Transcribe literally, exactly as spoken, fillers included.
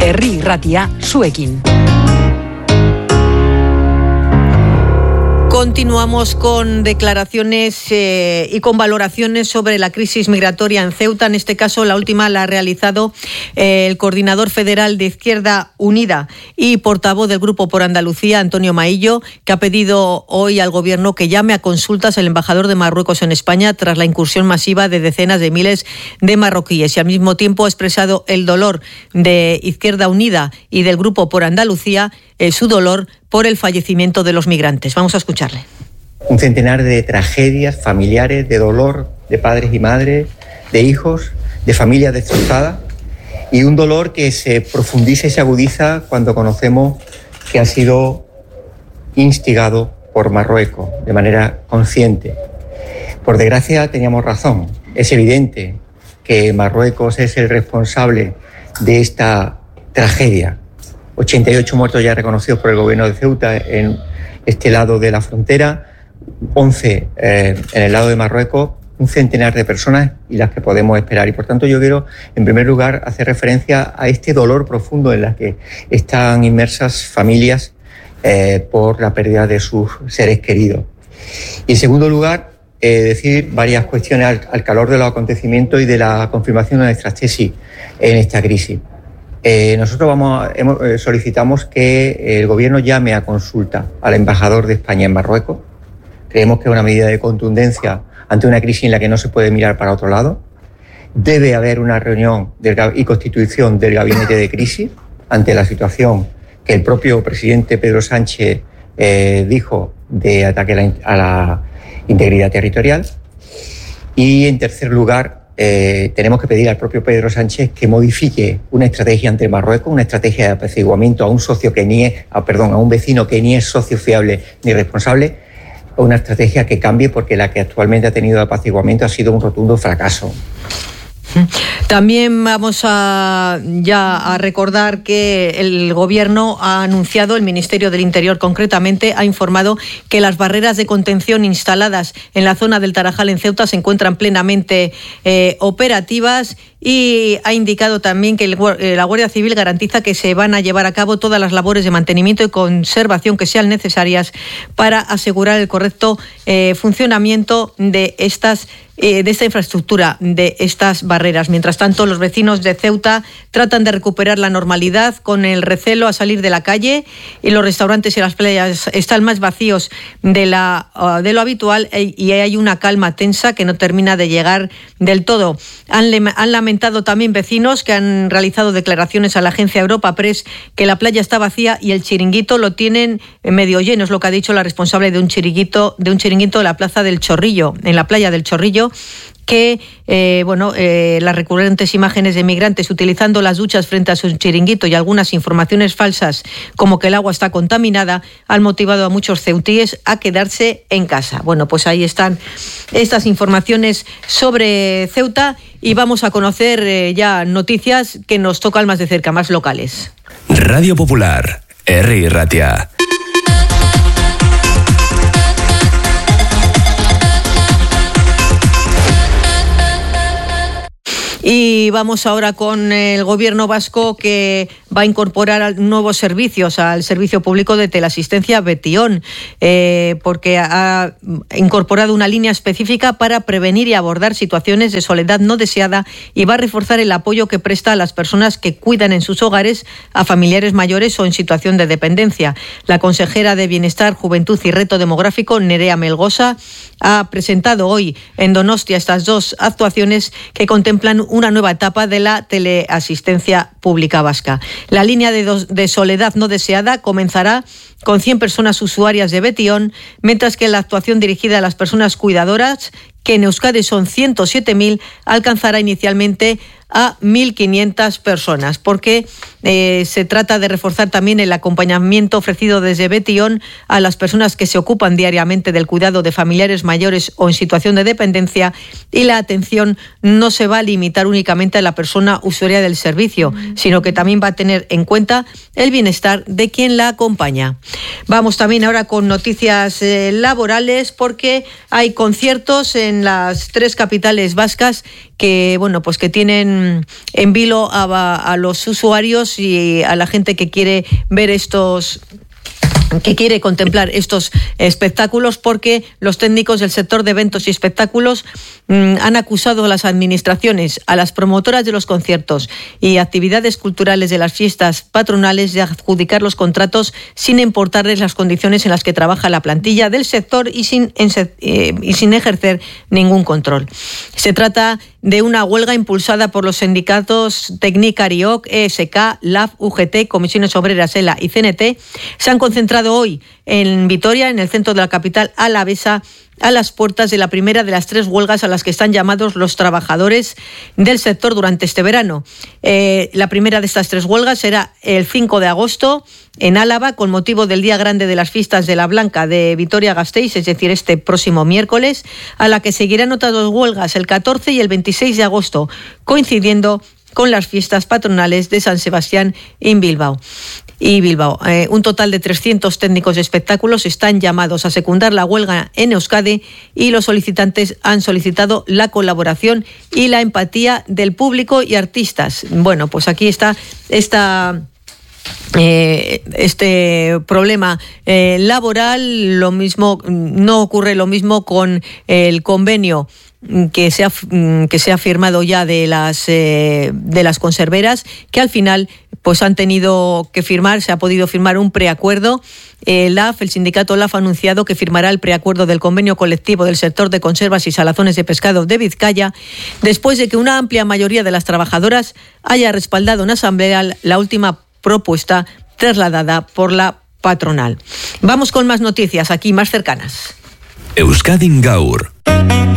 Herri Ratia, zuekin. Continuamos con declaraciones eh, y con valoraciones sobre la crisis migratoria en Ceuta. En este caso, la última la ha realizado eh, el coordinador federal de Izquierda Unida y portavoz del Grupo por Andalucía, Antonio Maillo, que ha pedido hoy al Gobierno que llame a consultas al embajador de Marruecos en España tras la incursión masiva de decenas de miles de marroquíes. Y al mismo tiempo ha expresado el dolor de Izquierda Unida y del Grupo por Andalucía, eh, su dolor por el fallecimiento de los migrantes. Vamos a escucharle. Un centenar de tragedias familiares, de dolor de padres y madres, de hijos, de familias destrozadas, y un dolor que se profundiza y se agudiza cuando conocemos que ha sido instigado por Marruecos de manera consciente. Por desgracia teníamos razón. Es evidente que Marruecos es el responsable de esta tragedia. ochenta y ocho muertos ya reconocidos por el gobierno de Ceuta en este lado de la frontera, once eh, en el lado de Marruecos, un centenar de personas y las que podemos esperar. Y por tanto yo quiero, en primer lugar, hacer referencia a este dolor profundo en el que están inmersas familias eh, por la pérdida de sus seres queridos. Y en segundo lugar, eh, decir varias cuestiones al, al calor de los acontecimientos y de la confirmación de nuestras tesis en esta crisis. Eh, nosotros vamos, hemos, eh, solicitamos que el Gobierno llame a consulta al embajador de España en Marruecos. Creemos que es una medida de contundencia ante una crisis en la que no se puede mirar para otro lado. Debe haber una reunión del, y constitución del gabinete de crisis ante la situación que el propio presidente Pedro Sánchez eh, dijo de ataque a la, a la integridad territorial. Y en tercer lugar, Eh, tenemos que pedir al propio Pedro Sánchez que modifique una estrategia ante Marruecos, una estrategia de apaciguamiento a un socio que ni es, ah, perdón, a un vecino que ni es socio fiable ni responsable, una estrategia que cambie porque la que actualmente ha tenido de apaciguamiento ha sido un rotundo fracaso. También vamos a ya a recordar que el Gobierno ha anunciado, el Ministerio del Interior concretamente, ha informado que las barreras de contención instaladas en la zona del Tarajal en Ceuta se encuentran plenamente eh, operativas, y ha indicado también que el, la Guardia Civil garantiza que se van a llevar a cabo todas las labores de mantenimiento y conservación que sean necesarias para asegurar el correcto eh, funcionamiento de estas de esta infraestructura, de estas barreras. Mientras tanto, los vecinos de Ceuta tratan de recuperar la normalidad con el recelo a salir de la calle, y los restaurantes y las playas están más vacíos de, la, de lo habitual, y hay una calma tensa que no termina de llegar del todo. Han, han lamentado también vecinos que han realizado declaraciones a la agencia Europa Press que la playa está vacía y el chiringuito lo tienen medio lleno, es lo que ha dicho la responsable de un chiringuito de un chiringuito de la plaza del Chorrillo, en la playa del Chorrillo, que eh, bueno, eh, las recurrentes imágenes de migrantes utilizando las duchas frente a su chiringuito y algunas informaciones falsas como que el agua está contaminada han motivado a muchos ceutíes a quedarse en casa. Bueno, pues ahí están estas informaciones sobre Ceuta, y vamos a conocer eh, ya noticias que nos tocan más de cerca, más locales. Radio Popular, Herri Ratia. Y vamos ahora con el Gobierno vasco, que va a incorporar nuevos servicios al servicio público de teleasistencia Betion, eh, porque ha incorporado una línea específica para prevenir y abordar situaciones de soledad no deseada, y va a reforzar el apoyo que presta a las personas que cuidan en sus hogares a familiares mayores o en situación de dependencia. La consejera de Bienestar, Juventud y Reto Demográfico, Nerea Melgosa, ha presentado hoy en Donostia estas dos actuaciones que contemplan una nueva etapa de la teleasistencia pública vasca. La línea de, dos, de soledad no deseada comenzará con cien personas usuarias de Betion, mientras que la actuación dirigida a las personas cuidadoras, que en Euskadi son ciento siete mil, alcanzará inicialmente a mil quinientas personas, porque eh, se trata de reforzar también el acompañamiento ofrecido desde Betion a las personas que se ocupan diariamente del cuidado de familiares mayores o en situación de dependencia, y la atención no se va a limitar únicamente a la persona usuaria del servicio, sino que también va a tener en cuenta el bienestar de quien la acompaña. Vamos también ahora con noticias eh, laborales, porque hay conciertos en las tres capitales vascas que bueno, pues que tienen en vilo a, a los usuarios y a la gente que quiere ver estos que quiere contemplar estos espectáculos, porque los técnicos del sector de eventos y espectáculos mmm, han acusado a las administraciones, a las promotoras de los conciertos y actividades culturales de las fiestas patronales de adjudicar los contratos sin importarles las condiciones en las que trabaja la plantilla del sector y sin, en, eh, y sin ejercer ningún control. Se trata de una huelga impulsada por los sindicatos Tecnicar y O C, E S K, L A F, U G T, Comisiones Obreras, E L A y C N T. Se han concentrado hoy en Vitoria, en el centro de la capital alavesa, a las puertas de la primera de las tres huelgas a las que están llamados los trabajadores del sector durante este verano. Eh, la primera de estas tres huelgas será el cinco de agosto en Álava, con motivo del Día Grande de las Fiestas de la Blanca de Vitoria-Gasteiz, es decir, este próximo miércoles, a la que seguirán otras dos huelgas el catorce y el veintiséis de agosto, coincidiendo con las fiestas patronales de San Sebastián en Bilbao. Y Bilbao. Eh, un total de trescientos técnicos de espectáculos están llamados a secundar la huelga en Euskadi y los solicitantes han solicitado la colaboración y la empatía del público y artistas. Bueno, pues aquí está esta... Eh, este problema eh, laboral. Lo mismo, no ocurre lo mismo con el convenio que se ha, que se ha firmado ya de las eh, de las conserveras, que al final pues han tenido que firmar, se ha podido firmar un preacuerdo. El A F, el sindicato L A F, ha anunciado que firmará el preacuerdo del convenio colectivo del sector de conservas y salazones de pescado de Vizcaya, después de que una amplia mayoría de las trabajadoras haya respaldado en asamblea la última propuesta trasladada por la patronal. Vamos con más noticias aquí más cercanas. Euskadin Gaur.